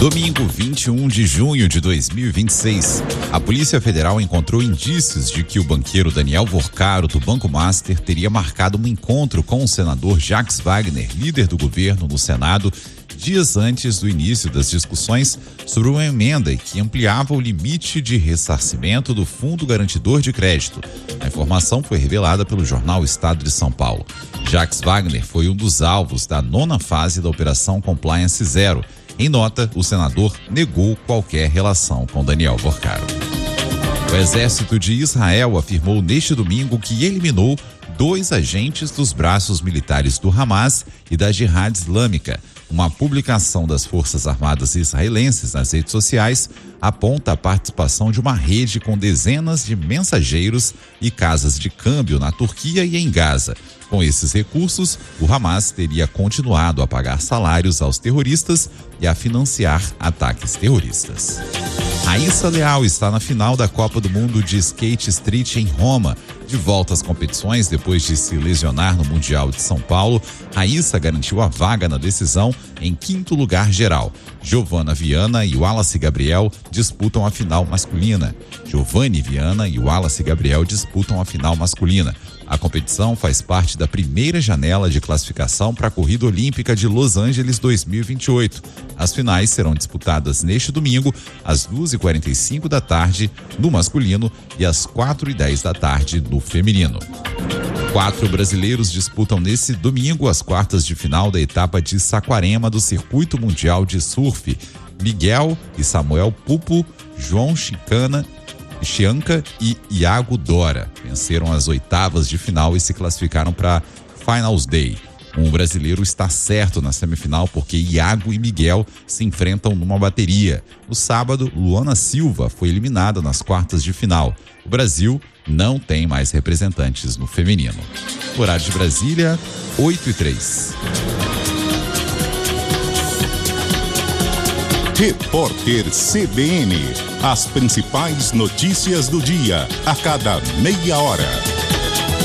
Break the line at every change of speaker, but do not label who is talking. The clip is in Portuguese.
Domingo, 21 de junho de 2026, a Polícia Federal encontrou indícios de que o banqueiro Daniel Vorcaro, do Banco Master, teria marcado um encontro com o senador Jacques Wagner, líder do governo no Senado, dias antes do início das discussões sobre uma emenda que ampliava o limite de ressarcimento do Fundo Garantidor de Crédito. A informação foi revelada pelo jornal Estado de São Paulo. Jacques Wagner foi um dos alvos da 9ª fase da Operação Compliance Zero. Em nota, o senador negou qualquer relação com Daniel Vorcaro. O exército de Israel afirmou neste domingo que eliminou 2 agentes dos braços militares do Hamas e da Jihad Islâmica. Uma publicação das Forças Armadas israelenses nas redes sociais aponta a participação de uma rede com dezenas de mensageiros e casas de câmbio na Turquia e em Gaza. Com esses recursos, o Hamas teria continuado a pagar salários aos terroristas e a financiar ataques terroristas. Raíssa Leal está na final da Copa do Mundo de Skate Street em Roma. De volta às competições depois de se lesionar no Mundial de São Paulo, Raíssa garantiu a vaga na decisão em 5º lugar geral. Giovanna Viana e Wallace Gabriel disputam a final masculina. Giovanni Viana e Wallace Gabriel disputam a final masculina. A competição faz parte da primeira janela de classificação para a Corrida Olímpica de Los Angeles 2028. As finais serão disputadas neste domingo, às 2h45 da tarde no masculino e às 4h10 da tarde no feminino. 4 brasileiros disputam nesse domingo as quartas de final da etapa de Saquarema do Circuito Mundial de Surf. Miguel e Samuel Pupo, João Chianca e Iago Dora venceram as 8ª de final e se classificaram para Finals Day. Um brasileiro está certo na semifinal porque Iago e Miguel se enfrentam numa bateria. No sábado, Luana Silva foi eliminada nas quartas de final. O Brasil não tem mais representantes no feminino. Horário de Brasília, 8h03.
Repórter CBN. As principais notícias do dia, a cada meia hora.